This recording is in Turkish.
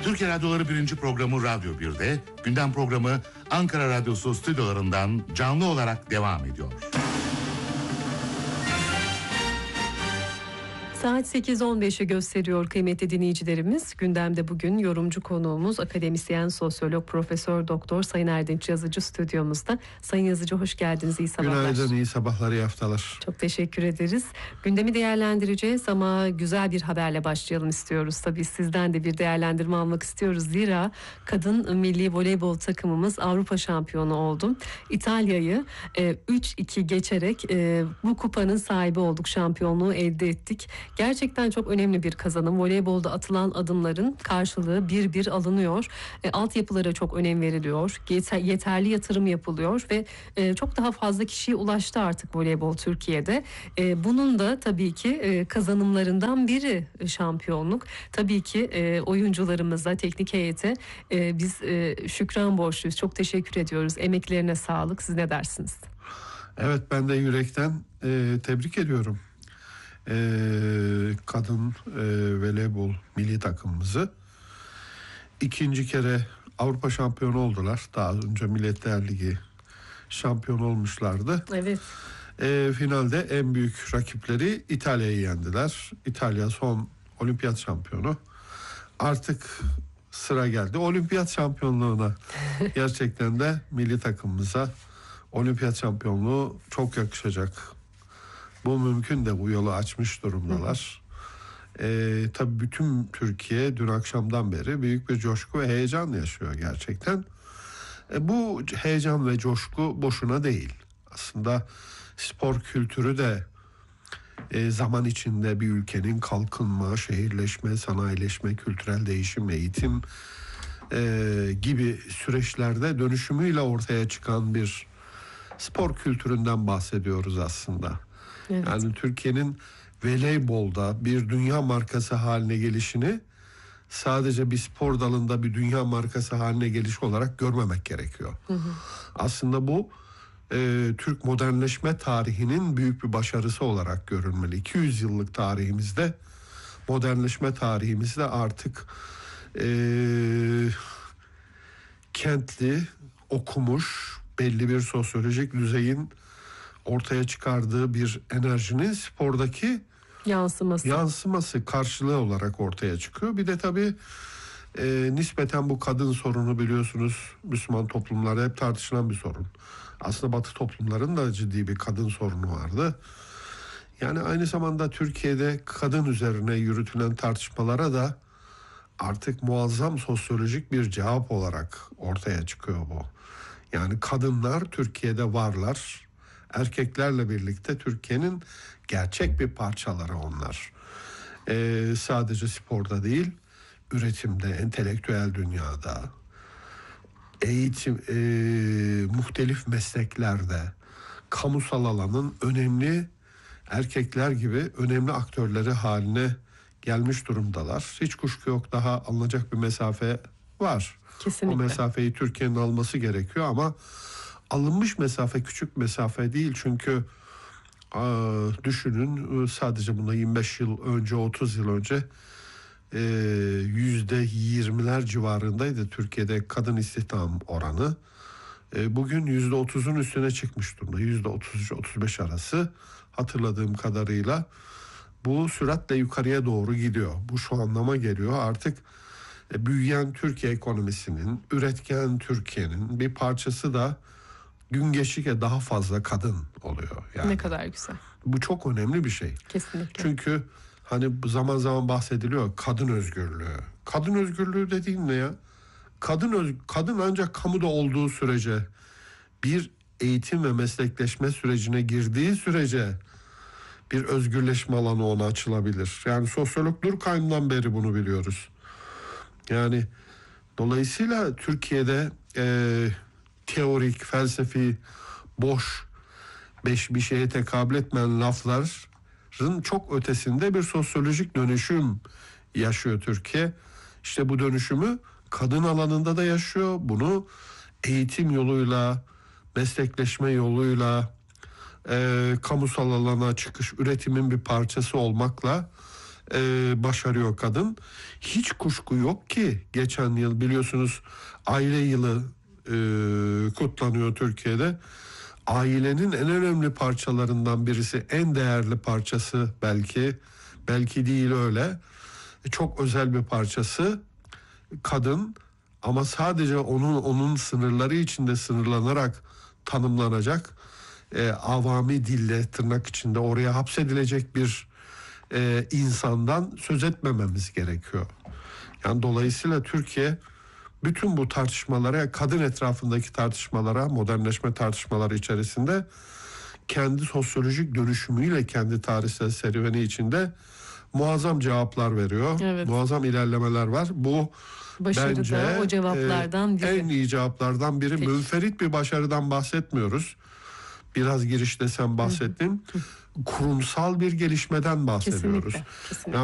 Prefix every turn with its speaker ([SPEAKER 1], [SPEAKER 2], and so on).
[SPEAKER 1] Türkiye Radyoları 1. programı Radyo 1'de, gündem programı Ankara Radyosu stüdyolarından canlı olarak devam ediyor.
[SPEAKER 2] Saat 8.15'i gösteriyor kıymetli dinleyicilerimiz. Gündemde bugün yorumcu konuğumuz akademisyen, sosyolog, profesör doktor Sayın Erdinç Yazıcı stüdyomuzda. Sayın Yazıcı hoş geldiniz, iyi sabahlar.
[SPEAKER 3] Günaydın, iyi sabahlar, iyi haftalar.
[SPEAKER 2] Çok teşekkür ederiz. Gündemi değerlendireceğiz ama güzel bir haberle başlayalım istiyoruz. Tabii sizden de bir değerlendirme almak istiyoruz. Zira kadın milli voleybol takımımız Avrupa şampiyonu oldu. İtalya'yı 3-2 geçerek bu kupanın sahibi olduk, şampiyonluğu elde ettik. Gerçekten çok önemli bir kazanım. Voleybolda atılan adımların karşılığı bir alınıyor. Altyapılara çok önem veriliyor. Yeterli yatırım yapılıyor ve çok daha fazla kişiye ulaştı artık voleybol Türkiye'de. Bunun da tabii ki kazanımlarından biri şampiyonluk. Tabii ki oyuncularımıza, teknik heyete biz şükran borçluyuz. Çok teşekkür ediyoruz. Emeklerine sağlık. Siz ne dersiniz?
[SPEAKER 3] Evet, ben de yürekten tebrik ediyorum. Kadın voleybol milli takımımızı. İkinci kere Avrupa şampiyonu oldular. Daha önce Milletler Ligi şampiyon olmuşlardı.
[SPEAKER 2] Evet.
[SPEAKER 3] Finalde en büyük rakipleri İtalya'yı yendiler. İtalya son olimpiyat şampiyonu. Artık sıra geldi olimpiyat şampiyonluğuna. Gerçekten de milli takımımıza olimpiyat şampiyonluğu çok yakışacak. Bu mümkün de bu yolu açmış durumdalar. Tabii bütün Türkiye dün akşamdan beri büyük bir coşku ve heyecan yaşıyor gerçekten. Bu heyecan ve coşku boşuna değil. Aslında spor kültürü de zaman içinde bir ülkenin kalkınma, şehirleşme, sanayileşme, kültürel değişim, eğitim gibi süreçlerde dönüşümüyle ortaya çıkan bir spor kültüründen bahsediyoruz aslında. Evet. Yani Türkiye'nin voleybolda bir dünya markası haline gelişini sadece bir spor dalında bir dünya markası haline geliş olarak görmemek gerekiyor. Aslında bu Türk modernleşme tarihinin büyük bir başarısı olarak görülmeli. 200 yıllık tarihimizde, modernleşme tarihimizde artık kentli, okumuş, belli bir sosyolojik düzeyin ortaya çıkardığı bir enerjinin spordaki yansıması karşılığı olarak ortaya çıkıyor. Bir de tabii nispeten bu kadın sorunu biliyorsunuz Müslüman toplumlarda hep tartışılan bir sorun. Aslında Batı toplumların da ciddi bir kadın sorunu vardı. Yani aynı zamanda Türkiye'de kadın üzerine yürütülen tartışmalara da artık muazzam sosyolojik bir cevap olarak ortaya çıkıyor bu. Yani kadınlar Türkiye'de varlar. Erkeklerle birlikte Türkiye'nin gerçek bir parçaları onlar. Sadece sporda değil, üretimde, entelektüel dünyada, eğitim, muhtelif mesleklerde, kamusal alanın önemli erkekler gibi önemli aktörleri haline gelmiş durumdalar. Hiç kuşku yok, daha alınacak bir mesafe var.
[SPEAKER 2] Kesinlikle.
[SPEAKER 3] O mesafeyi Türkiye'nin alması gerekiyor ama alınmış mesafe küçük mesafe değil. Çünkü düşünün, sadece buna 25 yıl önce, 30 yıl önce %20'ler civarındaydı Türkiye'de kadın istihdam oranı. Bugün %30'un üstüne çıkmış durumda. %33-35 arası hatırladığım kadarıyla. Bu süratle yukarıya doğru gidiyor. Bu şu anlama geliyor, artık büyüyen Türkiye ekonomisinin, üretken Türkiye'nin bir parçası da gün geçtikçe daha fazla kadın oluyor. Yani
[SPEAKER 2] ne kadar güzel.
[SPEAKER 3] Bu çok önemli bir şey.
[SPEAKER 2] Kesinlikle.
[SPEAKER 3] Çünkü hani zaman zaman bahsediliyor kadın özgürlüğü. Kadın özgürlüğü dediğin ne ya? Kadın ancak kamuda olduğu sürece, bir eğitim ve meslekleşme sürecine girdiği sürece bir özgürleşme alanı ona açılabilir. Yani sosyolog Durkheim'dan beri bunu biliyoruz. Yani dolayısıyla Türkiye'de teorik, felsefi, boş, bir şeye tekabül etmeyen lafların çok ötesinde bir sosyolojik dönüşüm yaşıyor Türkiye. İşte bu dönüşümü kadın alanında da yaşıyor. Bunu eğitim yoluyla, meslekleşme yoluyla, kamusal alana çıkış, üretimin bir parçası olmakla başarıyor kadın. Hiç kuşku yok ki geçen yıl biliyorsunuz aile yılı kutlanıyor Türkiye'de. Ailenin en önemli parçalarından birisi, en değerli parçası belki değil öyle. Çok özel bir parçası kadın, ama sadece onun sınırları içinde sınırlanarak tanımlanacak, avami dille tırnak içinde oraya hapsedilecek bir insandan söz etmememiz gerekiyor. Yani dolayısıyla Türkiye bütün bu tartışmalara, kadın etrafındaki tartışmalara, modernleşme tartışmaları içerisinde kendi sosyolojik dönüşümüyle, kendi tarihsel serüveni içinde muazzam cevaplar veriyor.
[SPEAKER 2] Evet.
[SPEAKER 3] Muazzam ilerlemeler var. Bu
[SPEAKER 2] Başarı
[SPEAKER 3] bence
[SPEAKER 2] da o cevaplardan biri.
[SPEAKER 3] en iyi cevaplardan biri.
[SPEAKER 2] Peki.
[SPEAKER 3] Münferit bir başarıdan bahsetmiyoruz. Biraz girişte sen bahsettin. Kurumsal bir gelişmeden bahsediyoruz.
[SPEAKER 2] Kesinlikle.